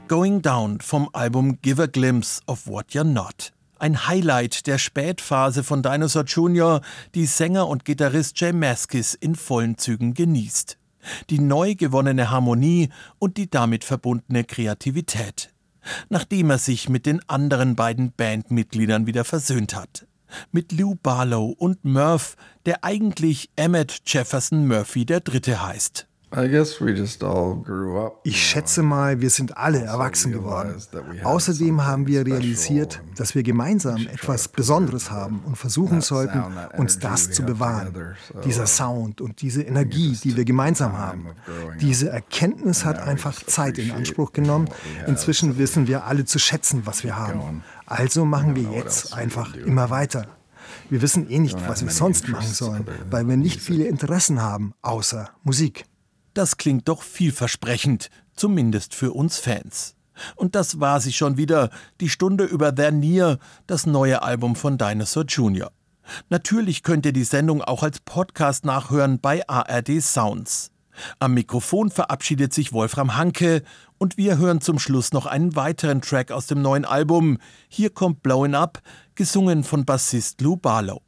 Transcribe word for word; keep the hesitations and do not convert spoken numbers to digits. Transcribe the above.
Going Down vom Album Give a Glimpse of What You're Not. Ein Highlight der Spätphase von Dinosaur Junior, die Sänger und Gitarrist J Mascis in vollen Zügen genießt. Die neu gewonnene Harmonie und die damit verbundene Kreativität. Nachdem er sich mit den anderen beiden Bandmitgliedern wieder versöhnt hat. Mit Lou Barlow und Murph, der eigentlich Emmett Jefferson Murphy der Dritte heißt. Ich schätze mal, wir sind alle erwachsen geworden. Außerdem haben wir realisiert, dass wir gemeinsam etwas Besonderes haben und versuchen sollten, uns das zu bewahren. Dieser Sound und diese Energie, die wir gemeinsam haben. Diese Erkenntnis hat einfach Zeit in Anspruch genommen. Inzwischen wissen wir alle zu schätzen, was wir haben. Also machen wir jetzt einfach immer weiter. Wir wissen eh nicht, was wir sonst machen sollen, weil wir nicht viele Interessen haben, außer Musik. Das klingt doch vielversprechend, zumindest für uns Fans. Und das war sie schon wieder, die Stunde über They're Near, das neue Album von Dinosaur Junior Natürlich könnt ihr die Sendung auch als Podcast nachhören bei A R D Sounds. Am Mikrofon verabschiedet sich Wolfram Hanke und wir hören zum Schluss noch einen weiteren Track aus dem neuen Album. Hier kommt Blowin' Up, gesungen von Bassist Lou Barlow.